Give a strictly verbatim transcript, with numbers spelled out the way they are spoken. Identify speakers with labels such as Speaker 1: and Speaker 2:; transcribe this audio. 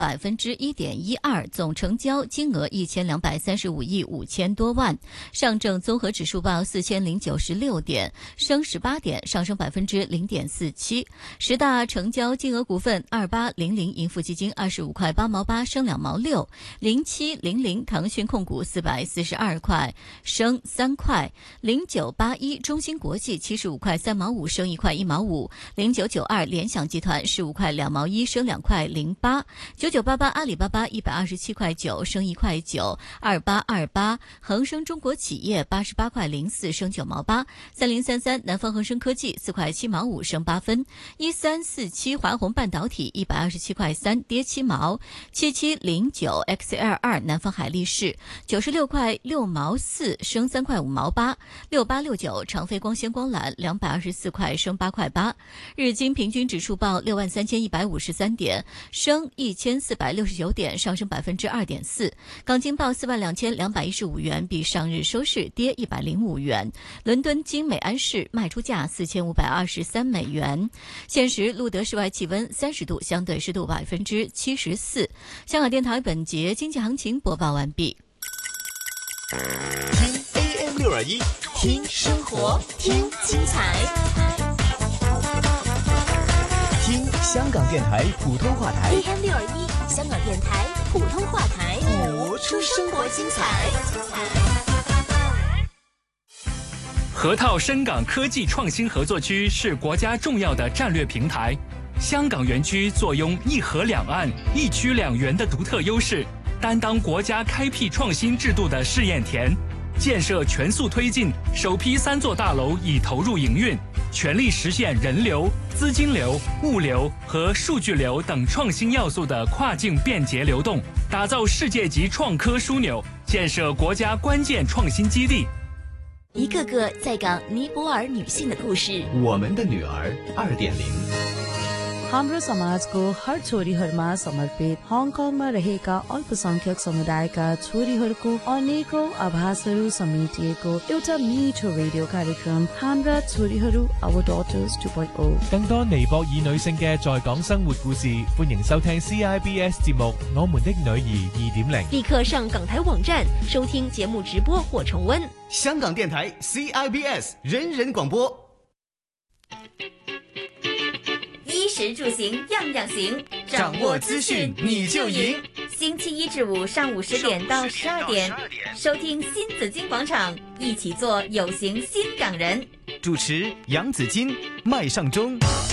Speaker 1: 百分之一点一二，总成交金额一千两百三十五亿五千多万。上证综合指数报四千零九十六点，升十八点，上升百分之零点四七。十大成交金额股份：二八零零盈富基金二十五块八毛八，升两毛六；零七零零腾讯控股四百四十二块，升三块；零九八一中芯国际七十五块三毛五，升一块一毛五；零九九二联想集团十五块两毛一，升两块零八；九九八八阿里巴巴一百二十七块九，升一块九；二八二八恒生中国企业八十八块零四，升九毛八；三零三三南方恒生科技四块七毛五，升八分；一三四七华虹半导体一百二十七块三，跌七毛；七七零九 X L 二南方海力士九十六块六毛四，升三块五毛八；六八六九长飞光纤光缆两百二十四块，升八块八；日经平均指数报六万三千一百五十三点，升一千四百六十九点，上升百分之二点四；港金报四万两千两百一十五元，比上日收市跌一百零五元；伦敦金美安士卖出价四千五百二十三美元。现时录得室外气温三十度，相对湿度百分之七十四。香港电台本节经济行情播报完毕。
Speaker 2: 听 A M 六二一，听生活，听精彩，听香港电台普通话台
Speaker 3: A M 六二一，香港电台普通话台，
Speaker 2: 播出生活精彩。
Speaker 4: 河套深港科技创新合作区是国家重要的战略平台。香港园区坐拥一河两岸、一区两园的独特优势，担当国家开辟创新制度的试验田。建设全速推进，首批三座大楼已投入营运，全力实现人流、资金流、物流和数据流等创新要素的跨境便捷流动，打造世界级创科枢纽，建设国家关键创新基地。
Speaker 3: 一个个在港尼泊尔女性的故事。
Speaker 2: 我们的女儿 二点零。
Speaker 5: हाम्रा समाज को हर छोरीहरूमा समर्पित हङकङमा रहेका अल्पसंख्यक समुदायका छोरीहरूको अनेकौं आभासहरू समेटिएको एउटा मिठो रेडियो कार्यक्रम हाम्रा छोरीहरू Our Daughters 二點零。
Speaker 6: 更多尼泊爾女性嘅在港生活故事，歡迎收聽 C I B S 節目《我們的女兒二點零》。
Speaker 3: 立刻上港台網站收聽節目直播或重溫。
Speaker 2: 香港電台 C I B S 人人廣播。
Speaker 7: 衣食住行樣樣行，
Speaker 2: 掌握資訊你就贏。
Speaker 7: 星期一至五上午十點到十二點，收聽新紫荊廣場，一起做有型新港人。
Speaker 2: 主持楊紫荊、麥尚中。